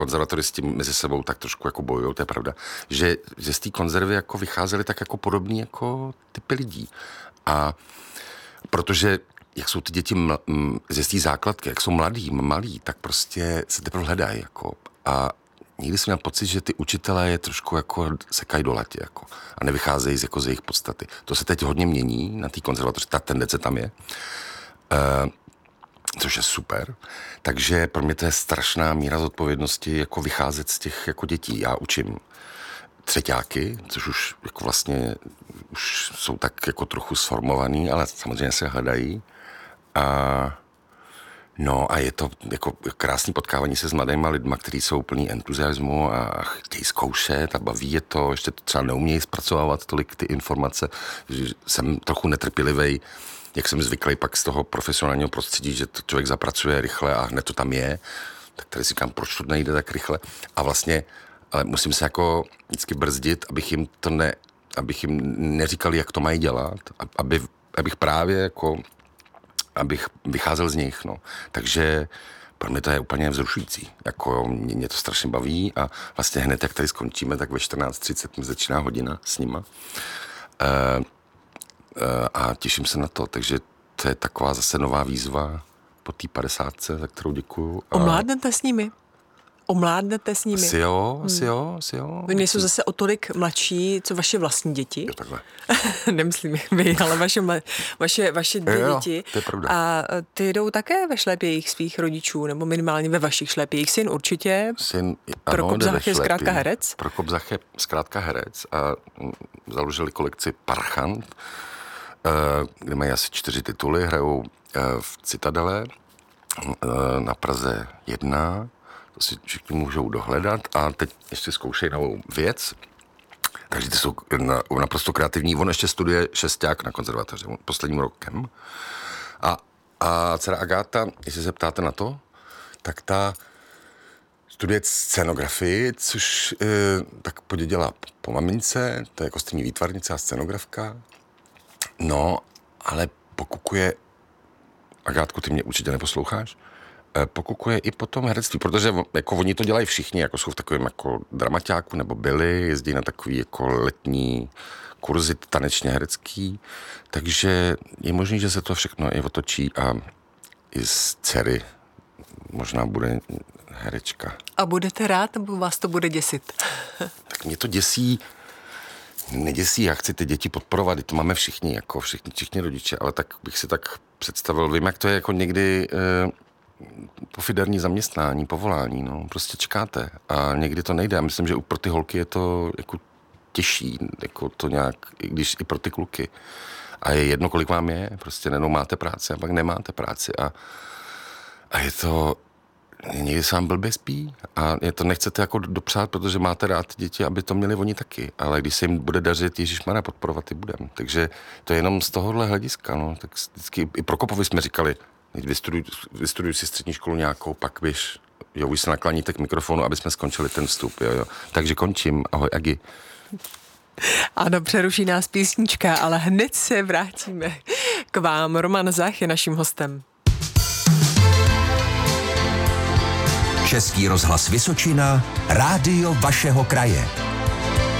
konzervatoristi mezi sebou tak trošku jako bojují, to je pravda, že z té konzervy jako vycházely tak jako podobný jako typy lidí. A protože jak jsou ty děti ze té základky, jak jsou malí, tak prostě se teprve hledají jako. A někdy jsem měl pocit, že ty učitelé je trošku jako sekají do latě jako, a nevycházejí z jejich podstaty. To se teď hodně mění na té konzervatoři, ta tendence tam je. Což je super. Takže pro mě to je strašná míra zodpovědnosti jako vycházet z těch jako dětí. Já učím třeťáky, což už jako vlastně už jsou tak jako trochu sformovaný, ale samozřejmě se hledají. No a je to jako krásný potkávání se s mladýma lidma, kteří jsou plní entuziasmu a chtějí zkoušet a baví je to. Ještě to třeba neumějí zpracovávat tolik ty informace, že jsem trochu netrpělivej, jak jsem zvyklý pak z toho profesionálního prostředí, že to člověk zapracuje rychle a hned to tam je, tak tady si říkám, proč to nejde tak rychle. A vlastně, ale musím se jako vždycky brzdit, abych jim neříkal, jak to mají dělat, abych právě jako, abych vycházel z nich, no. Takže pro mě to je úplně vzrušující. Jako mě to strašně baví a vlastně hned, jak tady skončíme, tak ve 14:30 mi začíná hodina s nima. A těším se na to, takže to je taková zase nová výzva po té 50, za kterou děkuju. Omládnete s nimi? Asi jo. Oni nejsou zase o tolik mladší, co vaše vlastní děti? Jo, takhle. Nemyslím vy, ale vaše dvě děti. To je pravda. A ty jdou také ve šlépějích svých rodičů, nebo minimálně ve vašich šlépějích. Syn určitě. Prokop Zach je zkrátka herec. Prokop Zach je zkrátka herec a založili kolekci Parchant, kde mají asi 4 tituly, hrajou v Citadele na Praze 1, to si všichni můžou dohledat a teď ještě zkoušejí novou věc, takže ty jsou naprosto kreativní. On ještě studuje šesták na konzervatoři posledním rokem a dcera Agáta, jestli se ptáte na to, tak ta studuje scenografii, což tak poděděla po mamince, to je kostýmní výtvarnice a scenografka. No, ale pokukuje, Agátku, ty mě určitě neposloucháš, pokukuje i po tom herectví, protože jako oni to dělají všichni, jako jsou v takovém jako dramaťáku, nebo byli, jezdí na takový jako letní kurzy tanečně herecký, takže je možný, že se to všechno i otočí a i z dcery možná bude herečka. A budete rád, nebo vás to bude děsit? Tak mě to děsí, neděsí, já chci ty děti podporovat, to máme všichni, jako všichni rodiče, ale tak bych si tak představil, vím, jak to je jako někdy pofiderní zaměstnání, povolání, no, prostě čekáte a někdy to nejde. Já myslím, že pro ty holky je to jako těžší, jako to nějak, i když i pro ty kluky. A je jedno, kolik vám je, prostě nenou máte práci a pak nemáte práci a je to, někdy se vám blbě spí a je to nechcete jako dopřát, protože máte rád děti, aby to měli oni taky, ale když se jim bude dařit, ježišmarja, podporovat i budem. Takže to je jenom z tohohle hlediska, no, tak vždycky i Prokopovi jsme říkali, vystuduj si střední školu nějakou, pak běž, jo, už se nakláníte k mikrofonu, aby jsme skončili ten vstup, jo. Takže končím, ahoj Agi. Ano, přeruší nás písnička, ale hned se vrátíme k vám. Roman Zach je naším hostem. Český rozhlas Vysočina, rádio vašeho kraje.